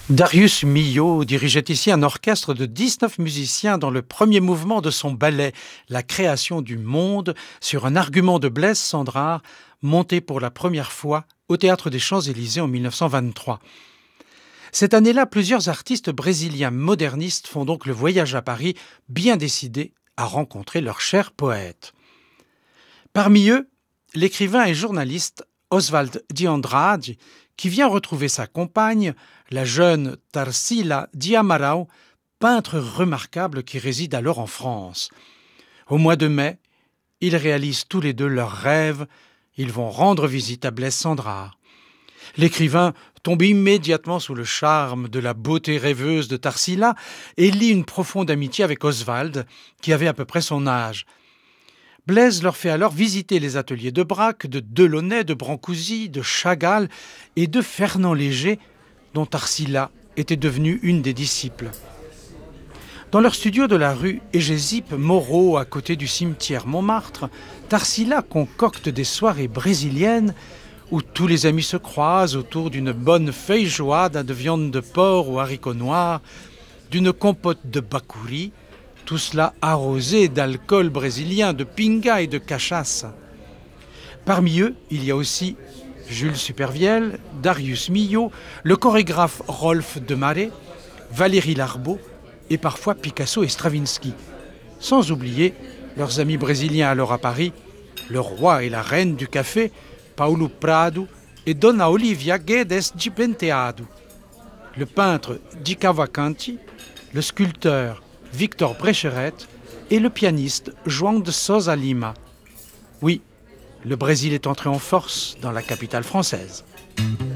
Darius Milhaud dirigeait ici un orchestre de 19 musiciens dans le premier mouvement de son ballet La création du monde sur un argument de Blaise Cendrars monté pour la première fois au Théâtre des Champs-Élysées en 1923. Cette année-là, plusieurs artistes brésiliens modernistes font donc le voyage à Paris, bien décidés à rencontrer leur cher poète. Parmi eux, l'écrivain et journaliste Oswald de Andrade, qui vient retrouver sa compagne, la jeune Tarsila de Amaral, peintre remarquable qui réside alors en France. Au mois de mai, ils réalisent tous les deux leurs rêves. Ils vont rendre visite à Blaise Cendrars. L'écrivain tombe immédiatement sous le charme de la beauté rêveuse de Tarsila et lie une profonde amitié avec Oswald, qui avait à peu près son âge. Blaise leur fait alors visiter les ateliers de Braque, de Delaunay, de Brancusi, de Chagall et de Fernand Léger, dont Tarsila était devenue une des disciples. Dans leur studio de la rue Hégésippe-Moreau, à côté du cimetière Montmartre, Tarsila concocte des soirées brésiliennes où tous les amis se croisent autour d'une bonne feijoada de viande de porc aux haricots noirs, d'une compote de bacuri, tout cela arrosé d'alcool brésilien, de pinga et de cachaça. Parmi eux, il y a aussi Jules Supervielle, Darius Milhaud, le chorégraphe Rolf de Marais, Valérie Larbaud et parfois Picasso et Stravinsky. Sans oublier leurs amis brésiliens alors à Paris, le roi et la reine du café, Paulo Prado et Dona Olivia Guedes de Penteado, le peintre Di Cavalcanti, le sculpteur Victor Brecheret et le pianiste João de Sousa Lima. Oui, le Brésil est entré en force dans la capitale française.